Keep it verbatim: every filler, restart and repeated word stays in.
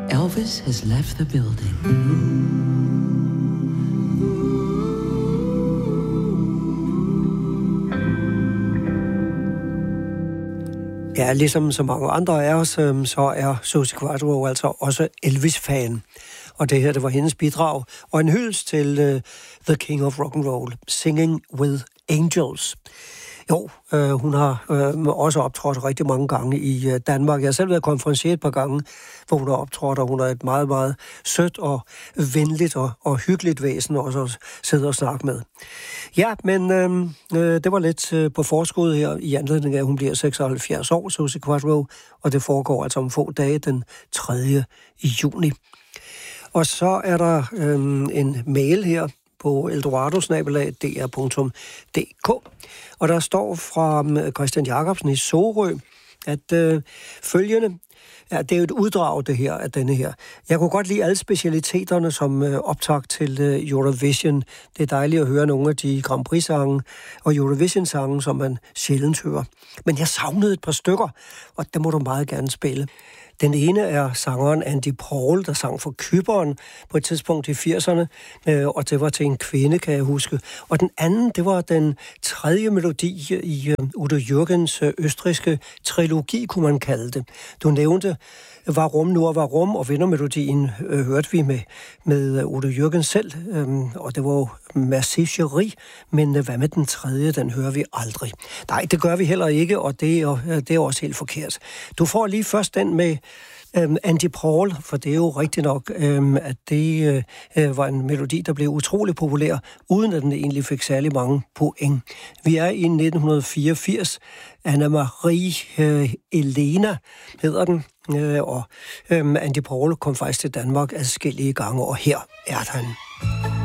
Elvis has left the building. Ja, ligesom så mange andre af os, så er Suzi Quatro altså også Elvis-fan. Og det her, det var hendes bidrag. Og en hyldest til uh, The King of Rock and Roll, Singing with Angels. Jo, øh, hun har øh, også optrådt rigtig mange gange i øh, Danmark. Jeg har selv været konferencieret et par gange, hvor hun har optrådt, og hun er et meget, meget sødt og venligt og, og hyggeligt væsen også at sidde og snakke med. Ja, men øh, øh, det var lidt øh, på forskud her i anledning af, at hun bliver seksoghalvfjerds år, Suzi Quatro, og det foregår altså om få dage den tredje juni. Og så er der øh, en mail her på eldorado snabel-a d r punktum d k. Og der står fra Christian Jacobsen i Sorø, at øh, følgende, ja, det er jo et uddrag det her af denne her. Jeg kunne godt lide alle specialiteterne som øh, optag til øh, Eurovision. Det er dejligt at høre nogle af de Grand Prix-sange og Eurovision-sange, som man sjældent hører. Men jeg savnede et par stykker, og det må du meget gerne spille. Den ene er sangeren Andy Paul, der sang for Cypern på et tidspunkt i firserne, øh, og det var til en kvinde, kan jeg huske. Og den anden, det var den tredje melodi i øh, Udo Jürgens øh, østrigske trilogi, kunne man kalde det. Du nævnte Varum nur Varum, og vindermelodien øh, hørte vi med, med Udo Jürgens selv, øh, og det var jo Merci Chérie, men øh, hvad med den tredje, den hører vi aldrig. Nej, det gør vi heller ikke, og det er, øh, det er også helt forkert. Du får lige først den med Um, Andy Paul, for det er jo rigtigt nok, um, at det uh, var en melodi, der blev utrolig populær, uden at den egentlig fik særlig mange point. Vi er i nitten fireogfirs. Anna-Marie uh, Elena hedder den, uh, og um, Andy Paul kom faktisk til Danmark adskillige gange, og her er den.